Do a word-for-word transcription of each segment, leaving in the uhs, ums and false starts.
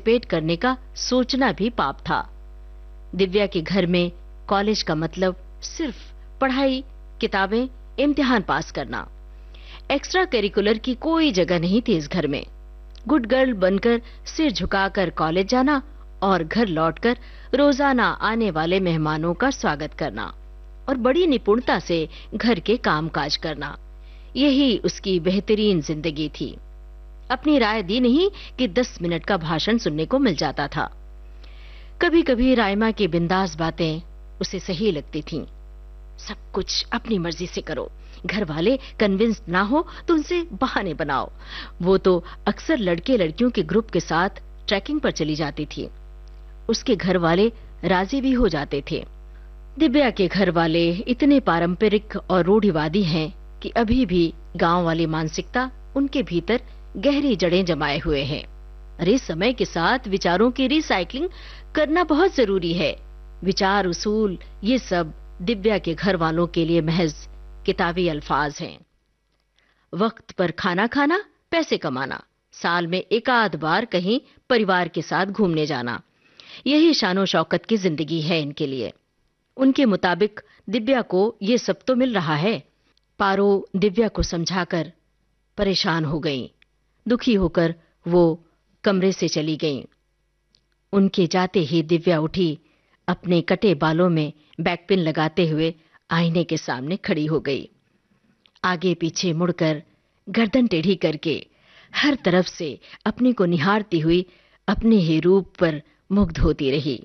Participate करने का सोचना भी पाप था। दिव्या के घर में कॉलेज का मतलब सिर्फ पढ़ाई, किताबें, इम्तिहान पास करना। एक्स्ट्रा करिकुलर की कोई जगह नहीं थी इस घर में। गुड गर्ल बनकर सिर झुकाकर कॉलेज जाना और घर लौटकर रोजाना आने वाले मेहमानों का स्वागत करना और बड़ी निपुणता से घर के कामकाज करना, यही उसकी बेहतरीन जिंदगी थी। अपनी राय दी नहीं कि दस मिनट का भाषण सुनने को मिल जाता था। कभी कभी राइमा की बिंदास बातें उसे सही लगती थीं। सब कुछ अपनी मर्जी से करो, घर वाले कन्विंस ना हो तो उनसे बहाने बनाओ। वो तो अक्सर लड़के लड़कियों के ग्रुप के साथ ट्रैकिंग पर चली जाती थी। उसके घर वाले राजी भी हो जाते थे। दिव्या के घर वाले इतने पारंपरिक और रूढ़िवादी हैं कि अभी भी गांव वाली मानसिकता उनके भीतर गहरी जड़ें जमाए हुए हैं। अरे समय के साथ विचारों की रिसाइकलिंग करना बहुत जरूरी है। विचार, उसूल, ये सब दिव्या के घर वालों के लिए महज किताबी अल्फाज हैं। वक्त पर खाना खाना, पैसे कमाना, साल में एक आध बार कहीं परिवार के साथ घूमने जाना, यही शानो शौकत की जिंदगी है इनके लिए। उनके मुताबिक दिव्या को ये सब तो मिल रहा है। पारो दिव्या को समझाकर परेशान हो गई। दुखी होकर वो कमरे से चली गईं। उनके जाते ही दिव्या उठी, अपने कटे बालों में बैकपिन लगाते हुए आईने के सामने खड़ी हो गई। आगे पीछे मुड़कर, गर्दन टेढ़ी करके, हर तरफ से अपने को निहारती हुई अपने ही रूप पर मुग्ध होती रही।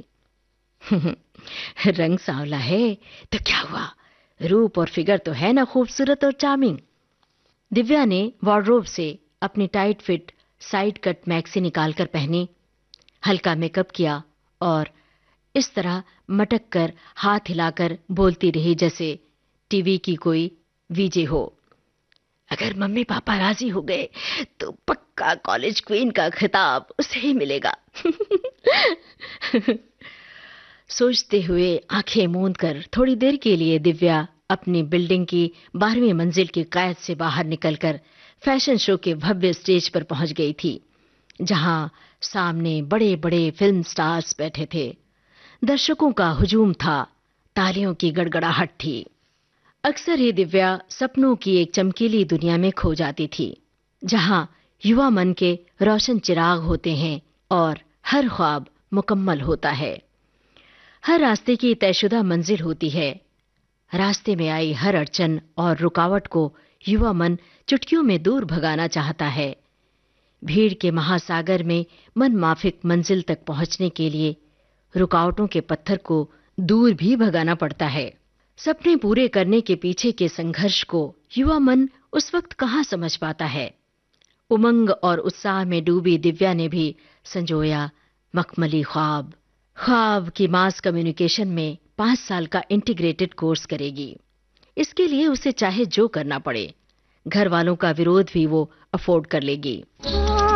रंग सांवला है तो क्या हुआ, रूप और फिगर तो है ना खूबसूरत और चार्मिंग। दिव्या ने वार्डरोब से अपनी tight fit side cut maxi निकालकर पहनी, हल्का मेकअप किया और इस तरह मटक कर हाथ हिलाकर बोलती रही जैसे टीवी की कोई वीजे हो। अगर मम्मी पापा राजी हो गए तो पक्का कॉलेज क्वीन का खिताब उसे ही मिलेगा। सोचते हुए आंखें मूंद कर थोड़ी देर के लिए दिव्या अपनी बिल्डिंग की बारहवीं मंजिल की कैद से बाहर निकलकर फैशन शो के भव्य स्टेज पर पहुंच गई थी, जहां सामने बड़े बड़े फिल्म स्टार्स बैठे थे। दर्शकों का हुजूम था, तालियों की गड़गड़ाहट थी। अक्सर ही दिव्या सपनों की एक चमकीली दुनिया में खो जाती थी, जहां युवा मन के रोशन चिराग होते हैं और हर ख्वाब मुकम्मल होता है। हर रास्ते की तयशुदा मंजिल होती है। रास्ते में आई हर अड़चन और रुकावट को युवा मन चुटकियों में दूर भगाना चाहता है। भीड़ के महासागर में मन माफिक मंजिल तक पहुंचने के लिए रुकावटों के पत्थर को दूर भी भगाना पड़ता है। सपने पूरे करने के पीछे के संघर्ष को युवा मन उस वक्त कहां समझ पाता है। उमंग और उत्साह में डूबी दिव्या ने भी संजोया मखमली ख्वाब। ख्वाब की मास कम्युनिकेशन में पांच साल का इंटीग्रेटेड कोर्स करेगी। इसके लिए उसे चाहे जो करना पड़े, घर वालों का विरोध भी वो अफोर्ड कर लेगी।